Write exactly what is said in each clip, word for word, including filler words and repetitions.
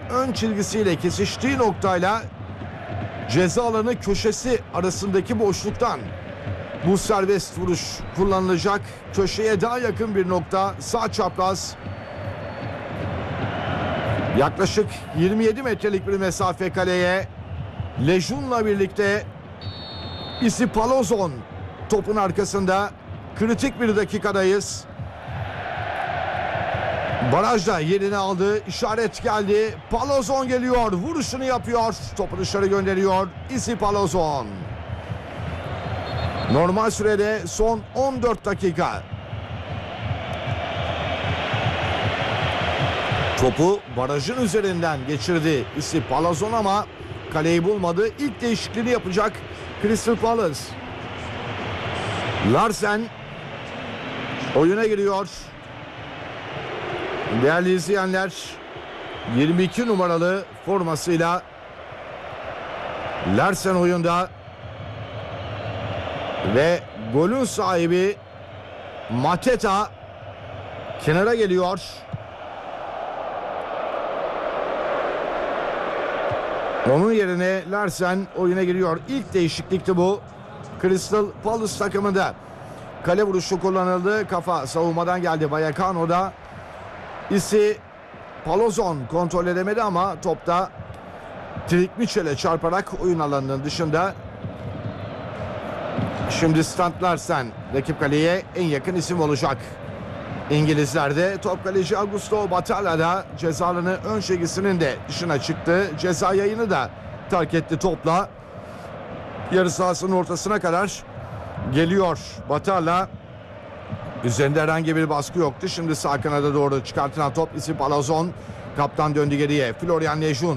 ön çizgisiyle kesiştiği noktayla ceza alanı köşesi arasındaki boşluktan bu serbest vuruş kullanılacak. Köşeye daha yakın bir nokta, sağ çapraz. Yaklaşık yirmi yedi metrelik bir mesafe kaleye. Lejun'la birlikte Isi Palozon topun arkasında. Kritik bir dakikadayız. Barajda yerini aldı. İşaret geldi. Palozon geliyor. Vuruşunu yapıyor. Topu dışarı gönderiyor. Isi Palozon. Normal sürede son on dört dakika. Topu barajın üzerinden geçirdi Isi Palozon ama kaleyi bulmadı. İlk değişikliğini yapacak Crystal Palace. Larsen oyuna giriyor. Değerli izleyenler, yirmi iki numaralı formasıyla Larsen oyunda ve golün sahibi Mateta kenara geliyor. Onun yerine Larsen oyuna giriyor. İlk değişiklikti bu. Crystal Palace takımında. Kale vuruşu kullanıldı. Kafa savunmadan geldi Vallecano'da. Isi Palozon kontrol edemedi ama topta Trik Mitchell'e çarparak oyun alanının dışında. Şimdi Stan Larsen rakip kaleye en yakın isim olacak. İngilizlerde top kaleci Augusto Batala'da ceza alanı ön çizgisinin de dışına çıktı. Ceza yayını da terk etti topla. Yarı sahasının ortasına kadar geliyor Batala. Üzerinde herhangi bir baskı yoktu. Şimdi sağ kanada doğru çıkartılan top Isi Palozon. Kaptan döndü geriye. Florian Lejun.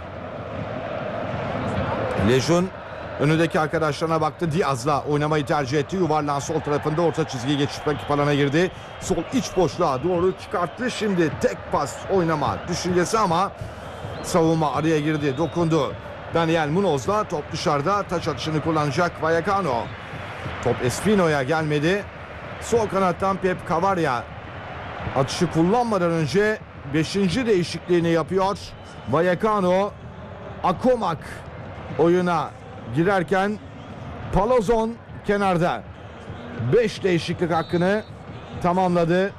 Lejun önündeki arkadaşlarına baktı. Diaz'la oynamayı tercih etti. Yuvarlağın sol tarafında orta çizgiyi geçip rakip alana girdi. Sol iç boşluğa doğru çıkarttı. Şimdi tek pas oynama düşüncesi ama savunma araya girdi. Dokundu. Daniel Munoz'la top dışarıda. Taç atışını kullanacak Vallecano. Top Espino'ya gelmedi. Sol kanattan Pep Cavarya atışı kullanmadan önce beşinci değişikliğini yapıyor. Vallecano, Akomak oyuna girerken Palozon kenarda. beş değişiklik hakkını tamamladı.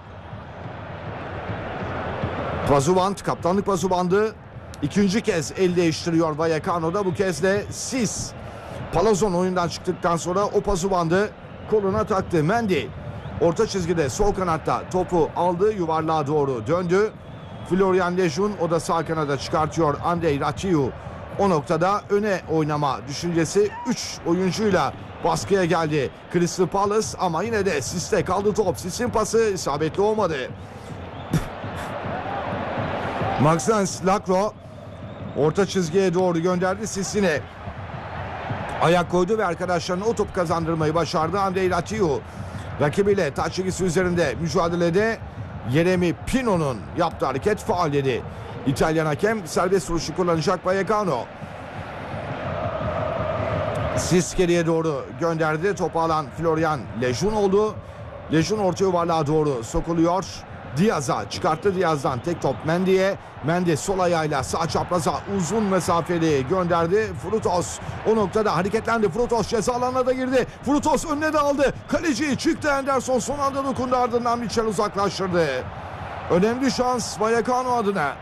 Pazuband, kaptanlık pazubandı. İkinci kez el değiştiriyor Vallecano'da. Bu kez de Sis. Palozon oyundan çıktıktan sonra o pazubandı koluna taktı. Mendy orta çizgide sol kanatta topu aldı, yuvarlığa doğru döndü. Florian Lejun o da sağ kanada çıkartıyor. Andrei Raciu o noktada öne oynama düşüncesi. üç oyuncuyla baskıya geldi Crystal Palace ama yine de Sis'te kaldı top. Sis'in pası isabetli olmadı. Maxence Lacroix orta çizgiye doğru gönderdi Sis'ine. Ayak koydu ve arkadaşlarına o top kazandırmayı başardı. Andrei Raciu rakibiyle taç çizgisi üzerinde mücadelede Yeremi Pino'nun yaptığı hareket faul dedi. İtalyan hakem serbest vuruşu kullanacak Vallecano. Sis geriye doğru gönderdi. Topu alan Florian Lejun oldu. Lejun orta yuvarlığa doğru sokuluyor. Diaz'a çıkarttı. Diaz'dan tek top Mendy'ye. Mendy sol ayağıyla sağ çapraza uzun mesafeli gönderdi. Frutos o noktada hareketlendi. Frutos ceza alanına da girdi. Frutos önüne de aldı. Kaleci çıktı. Henderson son anda dokundu, ardından Mitchell uzaklaştırdı. Önemli şans Vallecano adına.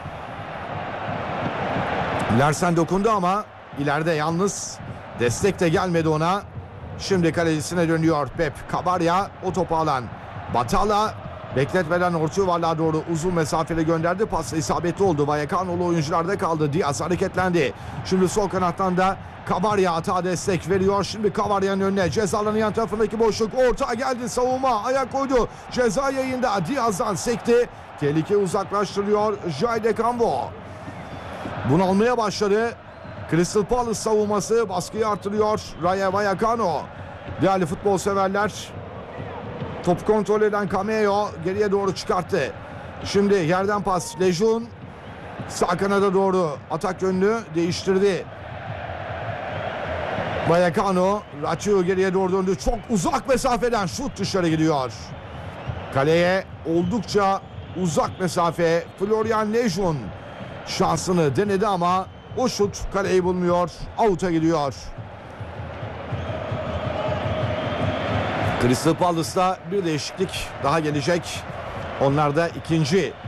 Larsen dokundu ama ileride yalnız, destek de gelmedi ona. Şimdi kalecisine dönüyor Pep Cavarya. O topu alan Batala bekletmeden orta yuvarlığa doğru uzun mesafeli gönderdi. Pasla isabetli oldu. Vallecano'lu oyuncularda kaldı. Diaz hareketlendi. Şimdi sol kanattan da Cavarya hata destek veriyor. Şimdi Cavarya'nın önüne, ceza alanı yan tarafındaki boşluk. Orta geldi, savunma ayak koydu. Ceza yayında Diaz'dan sekti. Tehlike uzaklaştırıyor Jayde Cambo. Bunalmaya başladı. Crystal Palace savunması baskıyı artırıyor. Rayo Vallecano. Değerli futbol severler, top kontrol eden Cameo geriye doğru çıkarttı. Şimdi yerden pas Lejun. Sağ kanada doğru atak yönünü değiştirdi. Vallecano, Raciu geriye doğru döndü. Çok uzak mesafeden şut dışarı gidiyor. Kaleye oldukça uzak mesafe. Florian Lejun şansını denedi ama o şut kaleyi bulmuyor. Out'a gidiyor. Crystal Palace'da bir değişiklik daha gelecek. Onlar da ikinci